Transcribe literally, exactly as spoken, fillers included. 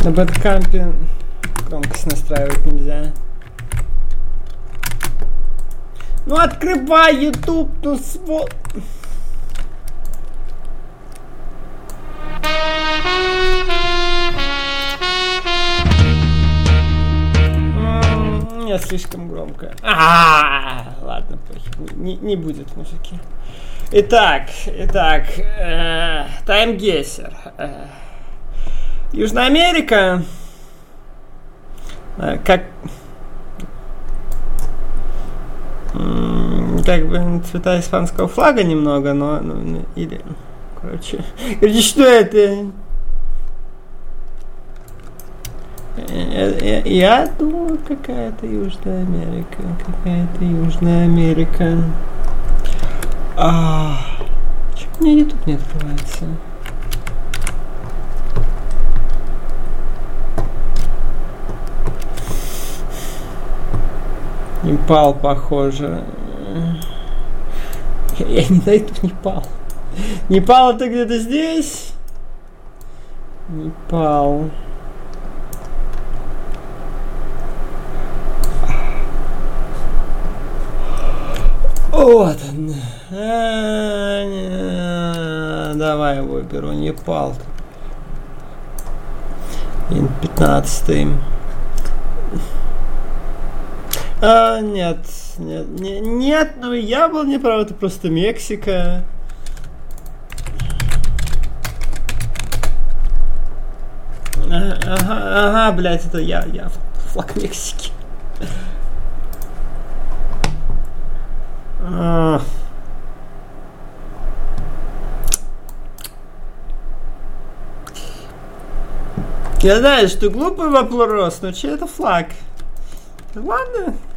На бэткампе громкость настраивать нельзя. Ну открывай YouTube, ну сво... Не, слишком громко. А, ладно, похер, не, не будет музыки. Итак, итак, э, таймгессер. Э, Южная Америка. Э, как... Как бы цвета испанского флага немного, но... Ну, или... Короче... Короче, что это? Я, я, я думаю, какая-то Южная Америка. Какая-то Южная Америка. А, почему у меня YouTube не открывается? Непал, похоже. Я, я не найду Непал. Непал это где-то здесь? Непал. Вот он. А, давай выберу Непал. пятнадцатый. А, нет, нет, не, нет, ну я был неправ, это просто Мексика. Ага, ага, ага, блядь, это я, я флаг Мексики. А. Я знаю, что глупый вопрос, но чей это флаг? Ладно.